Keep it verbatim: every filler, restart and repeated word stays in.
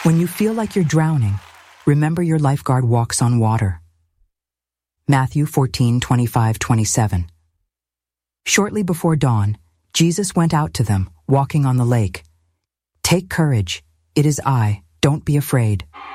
When you feel like you're drowning, remember your lifeguard walks on water. Matthew fourteen twenty-five to twenty-seven. Shortly before dawn, Jesus went out to them, walking on the lake. "Take courage. It is I. Don't be afraid."